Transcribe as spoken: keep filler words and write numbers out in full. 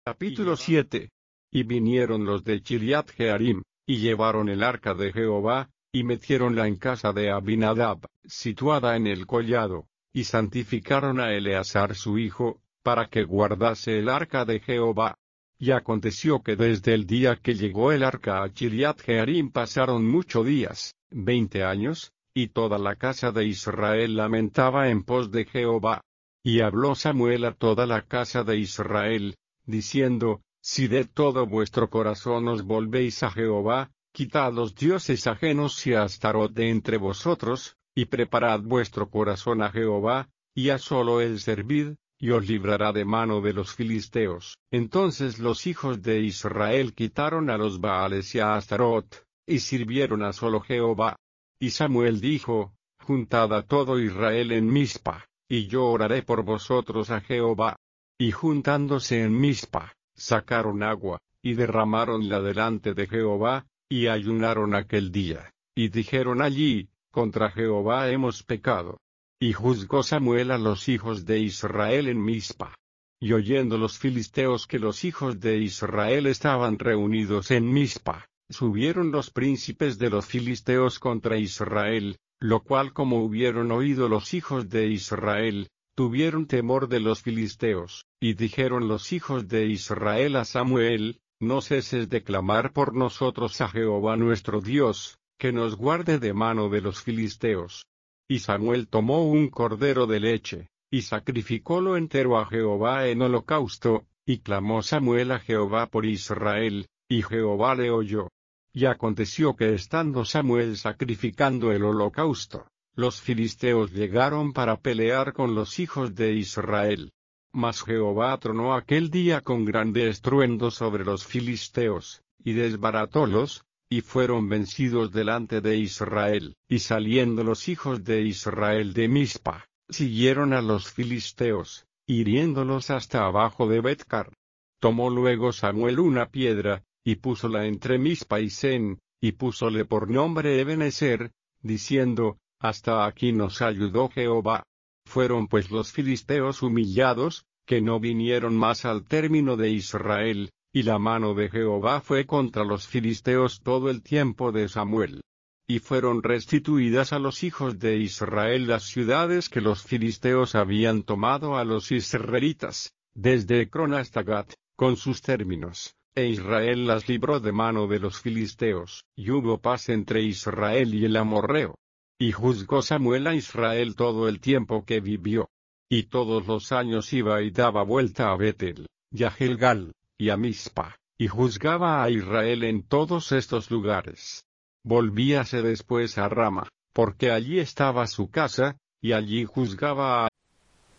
Capítulo siete. Y vinieron los de Kiriat Jearim, y llevaron el arca de Jehová, y metiéronla en casa de Abinadab, situada en el collado, y santificaron a Eleazar su hijo, para que guardase el arca de Jehová. Y aconteció que desde el día que llegó el arca a Kiriat Jearim pasaron muchos días, veinte años, y toda la casa de Israel lamentaba en pos de Jehová. Y habló Samuel a toda la casa de Israel, diciendo, si de todo vuestro corazón os volvéis a Jehová, quitad los dioses ajenos y a Astarot de entre vosotros, y preparad vuestro corazón a Jehová, y a solo él servid, y os librará de mano de los filisteos. Entonces los hijos de Israel quitaron a los Baales y a Astarot, y sirvieron a solo Jehová. Y Samuel dijo, juntad a todo Israel en Mizpa, y yo oraré por vosotros a Jehová. Y juntándose en Mizpa, sacaron agua, y derramaronla delante de Jehová, y ayunaron aquel día, y dijeron allí, contra Jehová hemos pecado. Y juzgó Samuel a los hijos de Israel en Mizpa. Y oyendo los filisteos que los hijos de Israel estaban reunidos en Mizpa, subieron los príncipes de los filisteos contra Israel, lo cual como hubieron oído los hijos de Israel, tuvieron temor de los filisteos, y dijeron los hijos de Israel a Samuel, no ceses de clamar por nosotros a Jehová nuestro Dios, que nos guarde de mano de los filisteos. Y Samuel tomó un cordero de leche, y sacrificólo entero a Jehová en holocausto, y clamó Samuel a Jehová por Israel, y Jehová le oyó. Y aconteció que estando Samuel sacrificando el holocausto, los filisteos llegaron para pelear con los hijos de Israel. Mas Jehová tronó aquel día con grande estruendo sobre los filisteos, y desbaratólos, y fueron vencidos delante de Israel. Y saliendo los hijos de Israel de Mizpa, siguieron a los filisteos, hiriéndolos hasta abajo de Betcar. Tomó luego Samuel una piedra, y púsola entre Mizpa y Sen, y púsole por nombre Ebenezer, diciendo, hasta aquí nos ayudó Jehová. Fueron pues los filisteos humillados, que no vinieron más al término de Israel, y la mano de Jehová fue contra los filisteos todo el tiempo de Samuel. Y fueron restituidas a los hijos de Israel las ciudades que los filisteos habían tomado a los israelitas, desde Ecrón hasta Gat, con sus términos, e Israel las libró de mano de los filisteos, y hubo paz entre Israel y el amorreo. Y juzgó Samuel a Israel todo el tiempo que vivió. Y todos los años iba y daba vuelta a Betel, y a Gilgal, y a Mizpa, y juzgaba a Israel en todos estos lugares. Volvíase después a Rama, porque allí estaba su casa, y allí juzgaba